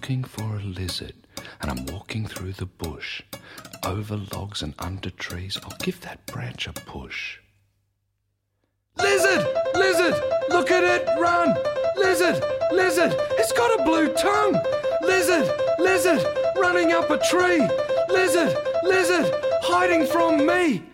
Looking for a lizard, and I'm walking through the bush. Over logs and under trees, I'll give that branch a push. Lizard! Lizard! Look at it run! Lizard! Lizard! It's got a blue tongue! Lizard! Lizard! Running up a tree! Lizard! Lizard! Hiding from me!